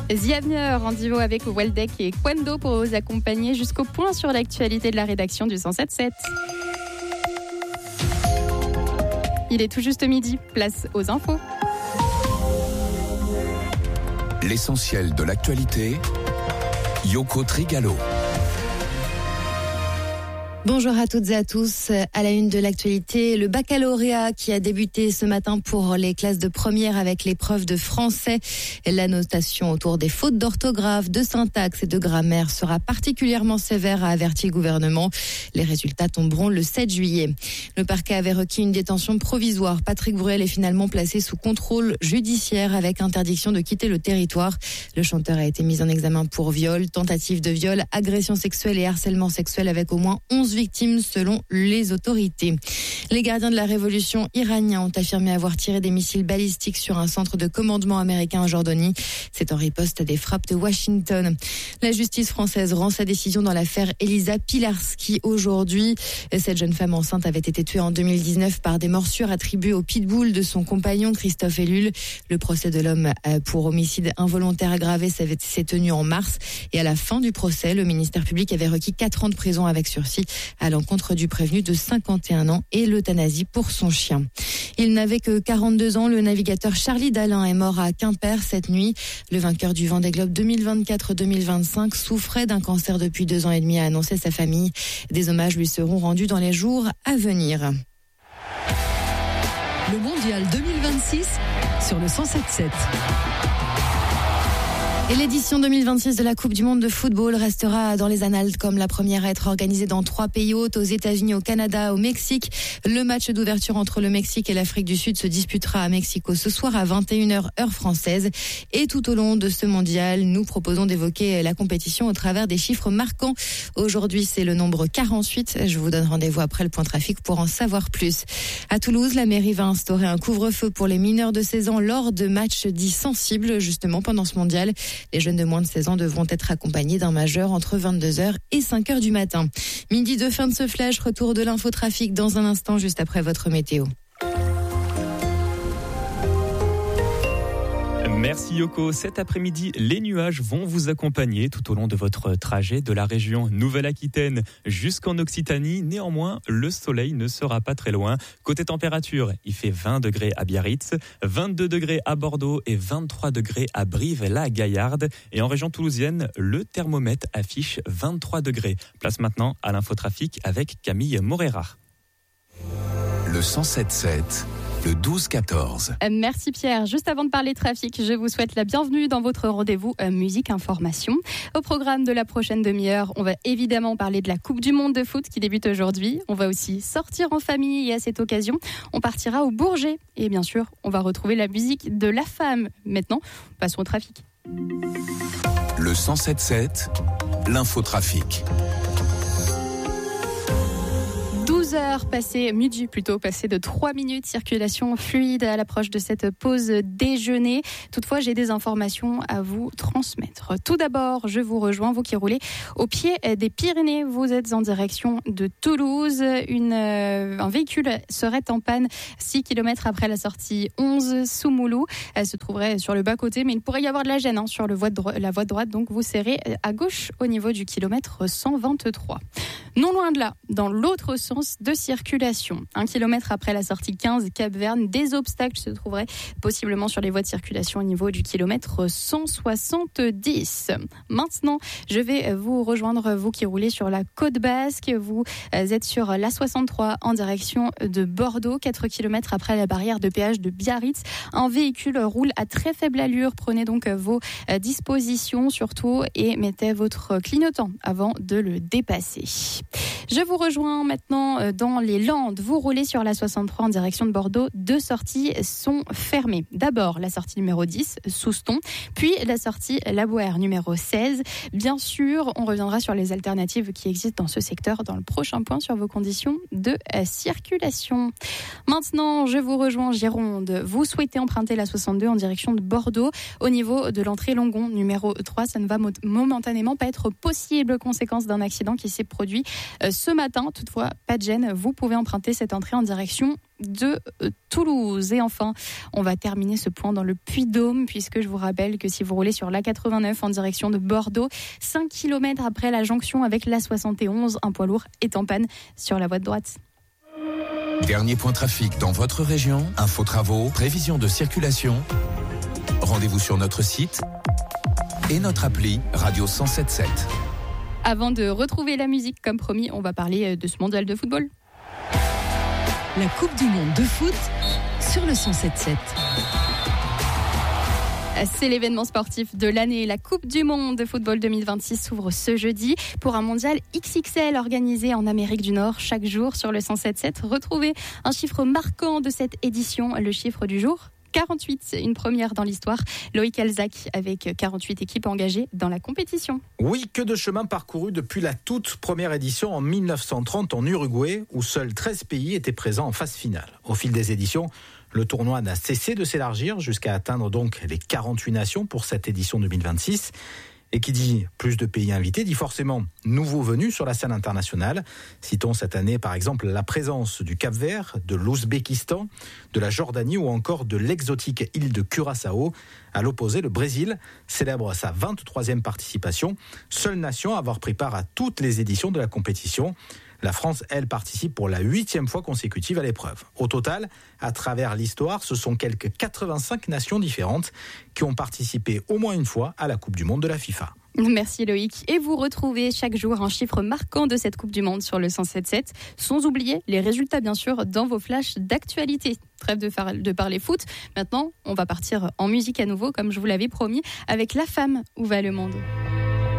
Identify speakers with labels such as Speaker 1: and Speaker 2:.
Speaker 1: The Avenir en duo avec Waldeck et Quando pour vous accompagner jusqu'au point sur l'actualité de la rédaction du 107.7. Il est tout juste midi, place aux infos.
Speaker 2: L'essentiel de l'actualité, Yoko Trigalo.
Speaker 3: Bonjour à toutes et à tous. À la une de l'actualité, le baccalauréat qui a débuté ce matin pour les classes de première avec l'épreuve de français. La notation autour des fautes d'orthographe, de syntaxe et de grammaire sera particulièrement sévère, a averti le gouvernement. Les résultats tomberont le 7 juillet. Le parquet avait requis une détention provisoire. Patrick Bruel est finalement placé sous contrôle judiciaire avec interdiction de quitter le territoire. Le chanteur a été mis en examen pour viol, tentative de viol, agression sexuelle et harcèlement sexuel avec au moins 11 victimes selon les autorités. Les gardiens de la révolution iraniens ont affirmé avoir tiré des missiles balistiques sur un centre de commandement américain en Jordanie. C'est en riposte à des frappes de Washington. La justice française rend sa décision dans l'affaire Elisa Pilarski aujourd'hui. Cette jeune femme enceinte avait été tuée en 2019 par des morsures attribuées au pitbull de son compagnon Christophe Ellul. Le procès de l'homme pour homicide involontaire aggravé s'est tenu en mars. Et à la fin du procès, le ministère public avait requis 4 ans de prison avec sursis à l'encontre du prévenu de 51 ans et l'euthanasie pour son chien. Il n'avait que 42 ans. Le navigateur Charlie Dalin est mort à Quimper cette nuit. Le vainqueur du Vendée Globe 2024-2025 souffrait d'un cancer depuis 2 ans et demi, a annoncé sa famille. Des hommages lui seront rendus dans les jours à venir.
Speaker 4: Le Mondial 2026 sur le 107.7.
Speaker 3: Et l'édition 2026 de la Coupe du Monde de football restera dans les annales comme la première à être organisée dans 3 pays hôtes, aux États-Unis, au Canada, au Mexique. Le match d'ouverture entre le Mexique et l'Afrique du Sud se disputera à Mexico ce soir à 21h heure française. Et tout au long de ce mondial, nous proposons d'évoquer la compétition au travers des chiffres marquants. Aujourd'hui, c'est le nombre 48. Je vous donne rendez-vous après le point trafic pour en savoir plus. À Toulouse, la mairie va instaurer un couvre-feu pour les mineurs de 16 ans lors de matchs dits sensibles, justement pendant ce mondial. Les jeunes de moins de 16 ans devront être accompagnés d'un majeur entre 22h et 5h du matin. Midi de fin de ce flash, retour de l'infotrafic dans un instant, juste après votre météo.
Speaker 5: Merci Yoko. Cet après-midi, les nuages vont vous accompagner tout au long de votre trajet de la région Nouvelle-Aquitaine jusqu'en Occitanie. Néanmoins, le soleil ne sera pas très loin. Côté température, il fait 20 degrés à Biarritz, 22 degrés à Bordeaux et 23 degrés à Brive-la-Gaillarde. Et en région toulousienne, le thermomètre affiche 23 degrés. Place maintenant à l'infotrafic avec Camille Morera.
Speaker 2: Le 107.7. Le 12-14.
Speaker 1: Merci Pierre. Juste avant de parler trafic, je vous souhaite la bienvenue dans votre rendez-vous musique information. Au programme de la prochaine demi-heure, on va évidemment parler de la Coupe du Monde de foot qui débute aujourd'hui. On va aussi sortir en famille et à cette occasion, on partira au Bourget. Et bien sûr, on va retrouver la musique de La Femme. Maintenant, passons au trafic.
Speaker 2: Le 107.7, l'infotrafic.
Speaker 1: 12h passé, midi plutôt, passé de 3 minutes, circulation fluide à l'approche de cette pause déjeuner. Toutefois, j'ai des informations à vous transmettre. Tout d'abord, je vous rejoins, vous qui roulez au pied des Pyrénées. Vous êtes en direction de Toulouse. Un véhicule serait en panne 6 km après la sortie 11 Soumoulou. Elle se trouverait sur le bas-côté, mais il pourrait y avoir de la gêne sur la voie de droite, donc vous serrez à gauche au niveau du kilomètre 123. Non loin de là, dans l'autre sens de circulation, 1 km après la sortie 15 Cap-Verne, des obstacles se trouveraient possiblement sur les voies de circulation au niveau du kilomètre 170. Maintenant, je vais vous rejoindre, vous qui roulez sur la côte basque. Vous êtes sur l'A63 en direction de Bordeaux, 4 km après la barrière de péage de Biarritz. Un véhicule roule à très faible allure. Prenez donc vos dispositions surtout et mettez votre clignotant avant de le dépasser. Je vous rejoins maintenant dans les Landes. Vous roulez sur la 63 en direction de Bordeaux. 2 sorties sont fermées. D'abord, la sortie numéro 10, Souston, puis la sortie La Bouère numéro 16. Bien sûr, on reviendra sur les alternatives qui existent dans ce secteur dans le prochain point sur vos conditions de circulation. Maintenant, je vous rejoins en Gironde. Vous souhaitez emprunter la 62 en direction de Bordeaux. Au niveau de l'entrée Longon numéro 3, ça ne va momentanément pas être possible, conséquence d'un accident qui s'est produit ce matin. Toutefois, pas de gêne. prochaine, vous pouvez emprunter cette entrée en direction de Toulouse. Et enfin, on va terminer ce point dans le Puy-de-Dôme, puisque je vous rappelle que si vous roulez sur l'A89 en direction de Bordeaux, 5 km après la jonction avec l'A71, un poids lourd est en panne sur la voie de droite.
Speaker 2: Dernier point trafic dans votre région, info travaux, prévision de circulation. Rendez-vous sur notre site et notre appli Radio 107.7.
Speaker 1: Avant de retrouver la musique, comme promis, on va parler de ce mondial de football.
Speaker 4: La Coupe du Monde de foot sur le 107.7.
Speaker 1: C'est l'événement sportif de l'année. La Coupe du Monde de football 2026 s'ouvre ce jeudi pour un mondial XXL organisé en Amérique du Nord chaque jour sur le 107.7. Retrouvez un chiffre marquant de cette édition, le chiffre du jour. 48, une première dans l'histoire. Loïc Alzac avec 48 équipes engagées dans la compétition.
Speaker 6: Oui, que de chemin parcouru depuis la toute première édition en 1930 en Uruguay, où seuls 13 pays étaient présents en phase finale. Au fil des éditions, le tournoi n'a cessé de s'élargir jusqu'à atteindre donc les 48 nations pour cette édition 2026. Et qui dit plus de pays invités, dit forcément nouveaux venus sur la scène internationale. Citons cette année par exemple la présence du Cap-Vert, de l'Ouzbékistan, de la Jordanie ou encore de l'exotique île de Curaçao. À l'opposé, le Brésil célèbre sa 23e participation, seule nation à avoir pris part à toutes les éditions de la compétition. La France, elle, participe pour la 8e fois consécutive à l'épreuve. Au total, à travers l'histoire, ce sont quelques 85 nations différentes qui ont participé au moins une fois à la Coupe du Monde de la FIFA.
Speaker 1: Merci Loïc. Et vous retrouvez chaque jour un chiffre marquant de cette Coupe du Monde sur le 107.7, sans oublier les résultats bien sûr dans vos flashs d'actualité. Trêve de parler foot. Maintenant, on va partir en musique à nouveau, comme je vous l'avais promis, avec La Femme, où va le monde ?